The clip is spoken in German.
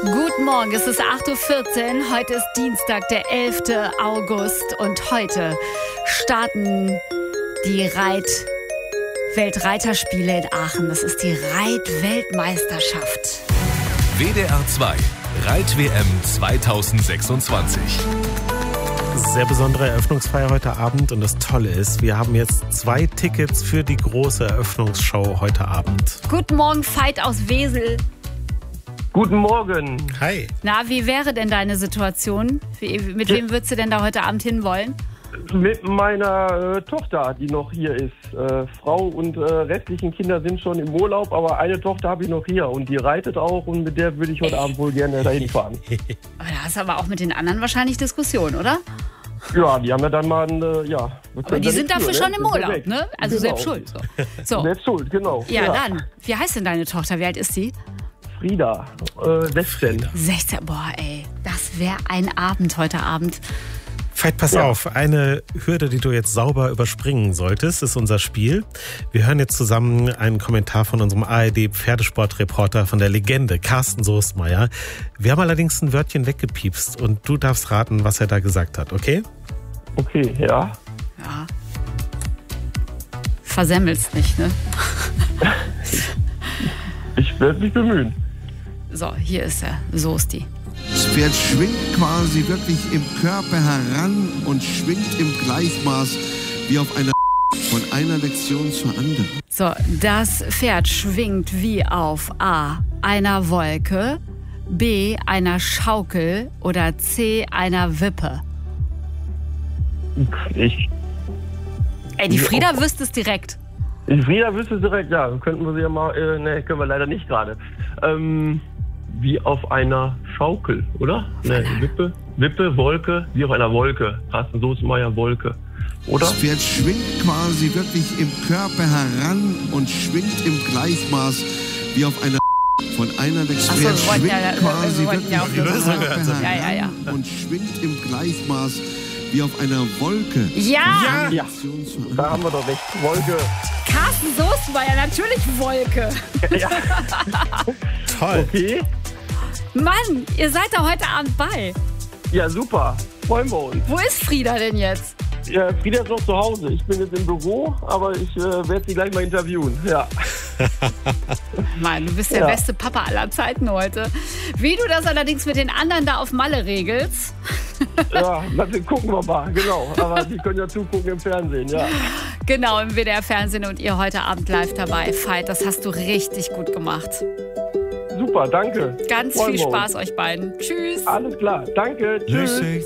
Guten Morgen, es ist 8.14 Uhr. Heute ist Dienstag, der 11. August. Und heute starten die Weltreiterspiele in Aachen. Das ist die Reitweltmeisterschaft. WDR 2 Reit-WM 2026. Sehr besondere Eröffnungsfeier heute Abend und das Tolle ist, wir haben jetzt 2 Tickets für die große Eröffnungsshow heute Abend. Guten Morgen, Veit aus Wesel. Guten Morgen. Hi. Na, wie wäre denn deine Situation? Mit wem würdest du denn da heute Abend hinwollen? Mit meiner Tochter, die noch hier ist. Frau und restlichen Kinder sind schon im Urlaub, aber eine Tochter habe ich noch hier und die reitet auch und mit der würde ich heute Abend wohl gerne dahin fahren. Da hast du aber auch mit den anderen wahrscheinlich Diskussion, oder? Ja, die haben ja dann mal ein, Aber die sind dafür schon im Urlaub, ne? Also genau. Selbst schuld. So. Selbst schuld, genau. Ja, dann. Wie heißt denn deine Tochter? Wie alt ist sie? Frieda, 16. 16, boah ey, das wäre ein Abend heute Abend. Veit, pass auf, eine Hürde, die du jetzt sauber überspringen solltest, ist unser Spiel. Wir hören jetzt zusammen einen Kommentar von unserem ARD-Pferdesportreporter von der Legende, Carsten Soestmeier. Wir haben allerdings ein Wörtchen weggepiepst und du darfst raten, was er da gesagt hat, okay? Okay, ja. Ja. Versemmelst nicht, ne? Ich werde mich bemühen. So, hier ist er, Soesti. Das Pferd schwingt quasi wirklich im Körper heran und schwingt im Gleichmaß wie auf einer von einer Lektion zur anderen. So, das Pferd schwingt wie auf A, einer Wolke, B, einer Schaukel oder C, einer Wippe. Ey, die Frieda wüsste es direkt. Frieda wüsste es direkt, ja. Könnten wir sie ja mal, ne, können wir leider nicht gerade. Wie auf einer Schaukel, oder? Ne, Wippe, Wolke, wie auf einer Wolke. Carsten Soestmeier, Wolke, oder? Das Pferd schwingt quasi wirklich im Körper heran und schwingt im Gleichmaß wie auf einer von einer Lektion. Ach so, wir wollten ja- quasi wir wollten wirklich ja auch im die Lösung Körper hören. heran Ja. und schwingt im Gleichmaß wie auf einer Wolke. Ja! Ja, Lektion zur da anderen. haben wir doch recht. Wolke. Carsten Soestmeier, natürlich Wolke. Ja, Toll. okay. Mann, ihr seid da heute Abend bei. Ja, super. Freuen wir uns. Wo ist Frieda denn jetzt? Ja, Frieda ist noch zu Hause. Ich bin jetzt im Büro, aber ich werde sie gleich mal interviewen. Ja. Mann, du bist der Ja. beste Papa aller Zeiten heute. Wie du das allerdings mit den anderen da auf Malle regelst. Ja, dann gucken wir mal, genau. Aber die können ja zugucken im Fernsehen, ja. Genau, im WDR-Fernsehen und ihr heute Abend live dabei. Veit, das hast du richtig gut gemacht. Super, danke. Ganz Freuen viel wir uns. Spaß euch beiden. Tschüss. Alles klar, danke, tschüss.